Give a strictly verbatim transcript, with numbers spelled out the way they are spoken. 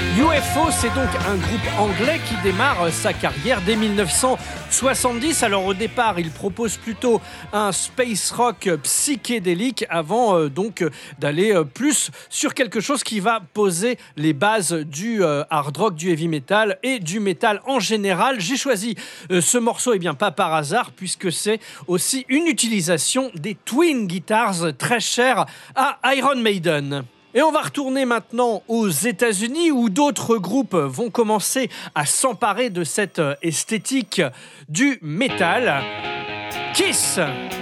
U F O, c'est donc un groupe anglais qui démarre sa carrière dès mille neuf cent soixante-dix. Alors au départ, il propose plutôt un space rock psychédélique avant euh, donc d'aller euh, plus sur quelque chose qui va poser les bases du euh, hard rock, du heavy metal et du metal en général. J'ai choisi euh, ce morceau, et eh bien pas par hasard, puisque c'est aussi une utilisation des twin guitars très chères à Iron Maiden. Et on va retourner maintenant aux États-Unis où d'autres groupes vont commencer à s'emparer de cette esthétique du métal. Kiss!